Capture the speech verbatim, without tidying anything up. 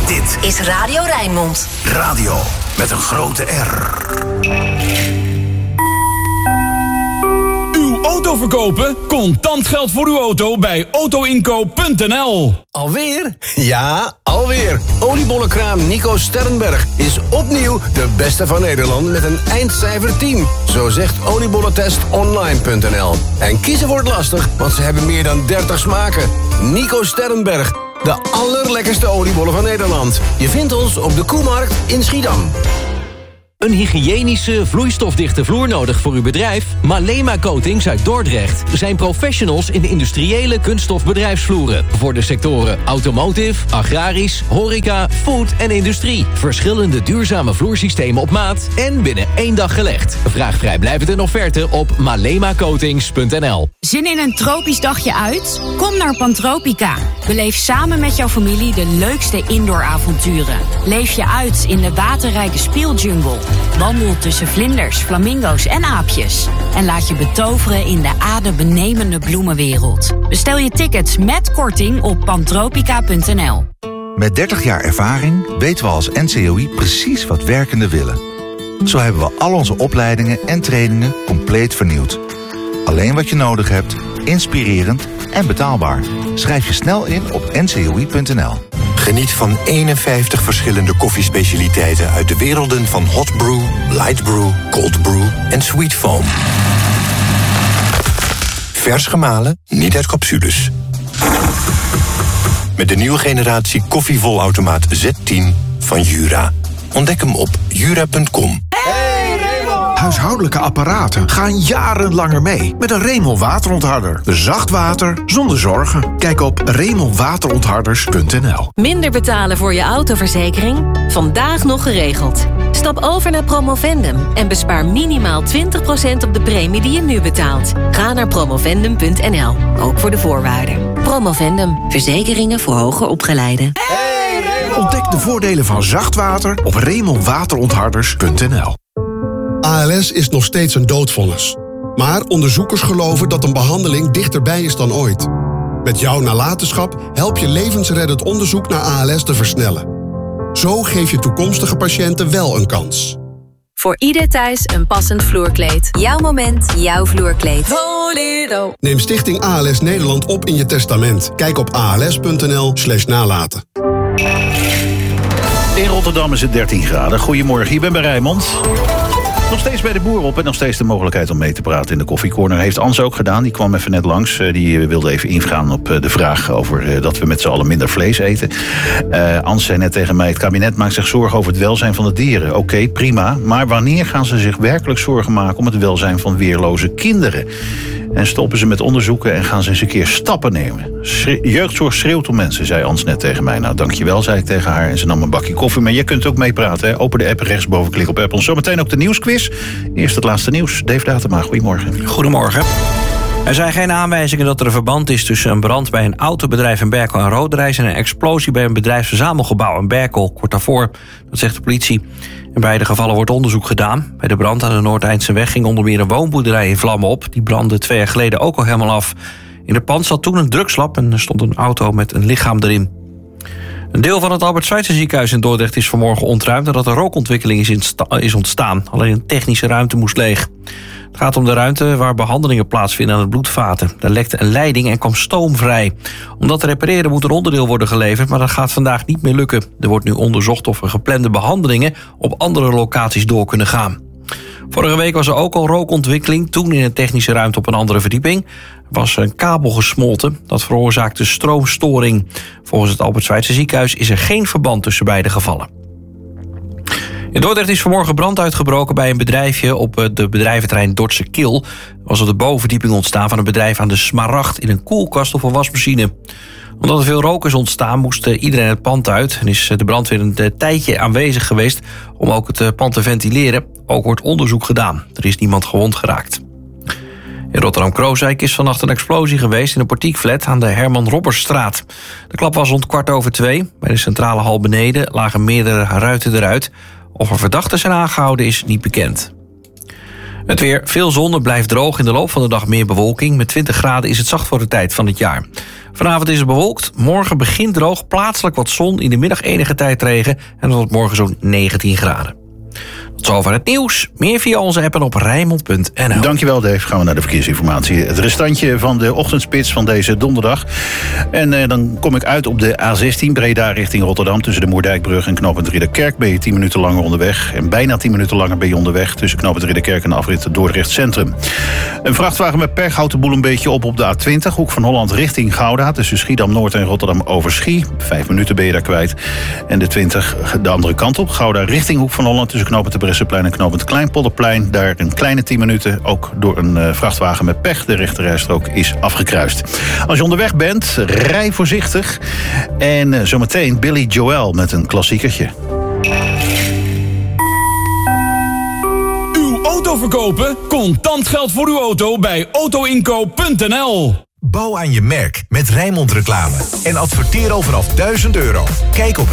Dit is Radio Rijnmond. Radio met een grote R. Uw auto verkopen? Contant geld voor uw auto bij autoinkoop punt n l. Alweer? Ja, alweer. Oliebollenkraam Nico Sterrenberg is opnieuw de beste van Nederland met een eindcijfer tien. Zo zegt oliebollentest online punt n l. En kiezen wordt lastig, want ze hebben meer dan dertig smaken. Nico Sterrenberg, de allerlekkerste oliebollen van Nederland. Je vindt ons op de Koemarkt in Schiedam. Een hygiënische, vloeistofdichte vloer nodig voor uw bedrijf? Malema Coatings uit Dordrecht zijn professionals in de industriële kunststof bedrijfsvloeren. Voor de sectoren automotive, agrarisch, horeca, food en industrie. Verschillende duurzame vloersystemen op maat en binnen één dag gelegd. Vraag vrijblijvend een offerte op malema coatings punt n l. Zin in een tropisch dagje uit? Kom naar Pantropica. Beleef samen met jouw familie de leukste indooravonturen. Leef je uit in de waterrijke speeljungle. Wandel tussen vlinders, flamingo's en aapjes. En laat je betoveren in de adembenemende bloemenwereld. Bestel je tickets met korting op pantropica punt n l. Met dertig jaar ervaring weten we als N C O I precies wat werkenden willen. Zo hebben we al onze opleidingen en trainingen compleet vernieuwd. Alleen wat je nodig hebt, inspirerend en betaalbaar. Schrijf je snel in op n c o i punt n l. Geniet van eenenvijftig verschillende koffiespecialiteiten uit de werelden van hot brew, light brew, cold brew en sweet foam. Vers gemalen, niet uit capsules. Met de nieuwe generatie koffievolautomaat Z tien van Jura. Ontdek hem op jura punt com. Huishoudelijke apparaten gaan jarenlanger mee met een Remel waterontharder. Zacht water zonder zorgen. Kijk op remel waterontharders punt n l. Minder betalen voor je autoverzekering? Vandaag nog geregeld. Stap over naar Promovendum en bespaar minimaal twintig procent op de premie die je nu betaalt. Ga naar promovendum punt n l, ook voor de voorwaarden. Promovendum, verzekeringen voor hoger opgeleiden. Hey, ontdek de voordelen van zacht water op remel waterontharders punt n l. A L S is nog steeds een doodvonnis. Maar onderzoekers geloven dat een behandeling dichterbij is dan ooit. Met jouw nalatenschap help je levensreddend onderzoek naar A L S te versnellen. Zo geef je toekomstige patiënten wel een kans. Voor ieder thuis een passend vloerkleed. Jouw moment, jouw vloerkleed. Polido. Neem Stichting A L S Nederland op in je testament. Kijk op a l s punt n l slash nalaten. In Rotterdam is het dertien graden. Goedemorgen, je bent bij Rijnmond. Nog steeds bij de boer op en nog steeds de mogelijkheid om mee te praten in de koffiecorner. Heeft Ans ook gedaan, die kwam even net langs. Die wilde even ingaan op de vraag over dat we met z'n allen minder vlees eten. Uh, Ans zei net tegen mij, het kabinet maakt zich zorgen over het welzijn van de dieren. Oké, okay, prima, maar wanneer gaan ze zich werkelijk zorgen maken om het welzijn van weerloze kinderen? En stoppen ze met onderzoeken en gaan ze eens een keer stappen nemen. Schre- Jeugdzorg schreeuwt om mensen, zei Ans net tegen mij. Nou, dankjewel, zei ik tegen haar. En ze nam een bakje koffie. Maar jij kunt ook meepraten, hè? Open de app, rechtsboven, klik op Apple. Zometeen ook de nieuwsquiz. Eerst het laatste nieuws. Dave Datema, goedemorgen. Goedemorgen. Er zijn geen aanwijzingen dat er een verband is tussen een brand bij een autobedrijf in Berkel en Roderijs en een explosie bij een bedrijfsverzamelgebouw in Berkel, kort daarvoor. Dat zegt de politie. In beide gevallen wordt onderzoek gedaan. Bij de brand aan de Noordeindse ging onder meer een woonboerderij in vlammen op. Die brandde twee jaar geleden ook al helemaal af. In het pand zat toen een drugslab en er stond een auto met een lichaam erin. Een deel van het Albert Schweitzer ziekenhuis in Dordrecht is vanmorgen ontruimd nadat er rookontwikkeling is, insta- is ontstaan. Alleen een technische ruimte moest leeg. Het gaat om de ruimte waar behandelingen plaatsvinden aan het bloedvaten. Daar lekte een leiding en kwam stoom vrij. Om dat te repareren moet een onderdeel worden geleverd, maar dat gaat vandaag niet meer lukken. Er wordt nu onderzocht of er geplande behandelingen op andere locaties door kunnen gaan. Vorige week was er ook al rookontwikkeling, toen in een technische ruimte op een andere verdieping. Er was een kabel gesmolten, dat veroorzaakte stroomstoring. Volgens het Albert Schweitzer ziekenhuis is er geen verband tussen beide gevallen. In Dordrecht is vanmorgen brand uitgebroken bij een bedrijfje op de bedrijventerrein Dordtse Kil. Er was op de bovenverdieping ontstaan van een bedrijf aan de Smaragd in een koelkast of een wasmachine. Omdat er veel rook is ontstaan, moest iedereen het pand uit en is de brandweer een tijdje aanwezig geweest om ook het pand te ventileren. Ook wordt onderzoek gedaan. Er is niemand gewond geraakt. In Rotterdam-Krooswijk is vannacht een explosie geweest in een portiekflat aan de Herman Robbersstraat. De klap was rond kwart over twee. Bij de centrale hal beneden lagen meerdere ruiten eruit. Of er verdachten zijn aangehouden is niet bekend. Het weer, veel zon, het blijft droog. In de loop van de dag meer bewolking. Met twintig graden is het zacht voor de tijd van het jaar. Vanavond is het bewolkt. Morgen begint droog. Plaatselijk wat zon. In de middag enige tijd regen. En dan wordt morgen zo'n negentien graden. Tot zover het nieuws. Meer via onze app en op Rijnmond punt n l. Dankjewel Dave. Gaan we naar de verkeersinformatie. Het restantje van de ochtendspits van deze donderdag. En eh, dan kom ik uit op de A zestien Breda richting Rotterdam. Tussen de Moerdijkbrug en knooppunt Ridderkerk ben je tien minuten langer onderweg. En bijna tien minuten langer ben je onderweg tussen knooppunt Ridderkerk en de afrit Dordrecht Centrum. Een vrachtwagen met pech houdt de boel een beetje op op de A twintig. Hoek van Holland richting Gouda. Tussen Schiedam Noord en Rotterdam Overschie. Vijf minuten ben je daar kwijt. En de twintig de andere kant op. Gouda richting Hoek van Holland tussen knooppunt de Bresseplein en knooppunt Kleinpolderplein. Daar een kleine tien minuten, ook door een uh, vrachtwagen met pech. De rechterrijstrook is afgekruist. Als je onderweg bent, rij voorzichtig. En uh, zometeen Billy Joel met een klassiekertje. Uw auto verkopen? Contant geld voor uw auto bij auto inkoop punt n l. Bouw aan je merk met Rijnmond Reclame. En adverteer al vanaf duizend euro. Kijk op